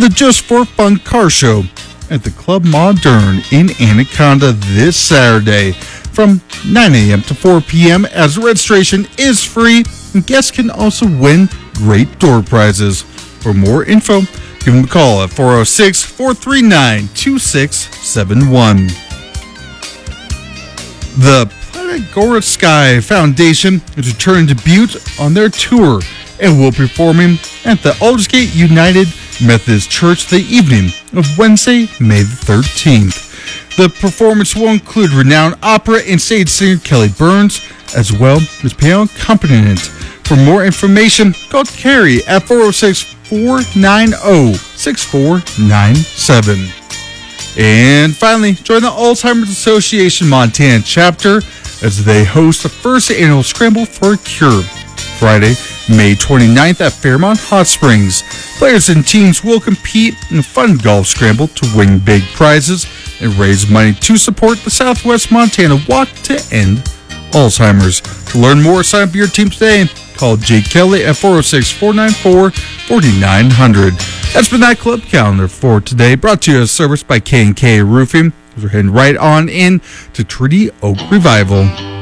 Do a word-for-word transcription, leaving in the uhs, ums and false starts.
the Just for Fun car show at the Club Modern in Anaconda this Saturday from nine a.m. to four p.m. as registration is free and guests can also win great door prizes. For more info, give them a call at four oh six, four three nine, two six seven one. The Planet Goritsky Foundation is returning to Butte on their tour and will be performing at the Aldersgate United Methodist Church the evening of Wednesday, May the thirteenth. The performance will include renowned opera and stage singer Kelly Burns, as well as piano accompaniment. For more information, call Carrie at four oh six, four nine oh, six four nine seven. And finally, join the Alzheimer's Association Montana chapter as they host the first annual Scramble for a Cure, Friday, May twenty-ninth at Fairmont Hot Springs. Players and teams will compete in a fun golf scramble to win big prizes and raise money to support the Southwest Montana Walk to End Alzheimer's. To learn more, sign up for your team today. Call Jake Kelly at four oh six, four nine four, four nine zero zero. That's been that club calendar for today, brought to you as service by K and K Roofing. We're heading right on in to Treaty Oak Revival.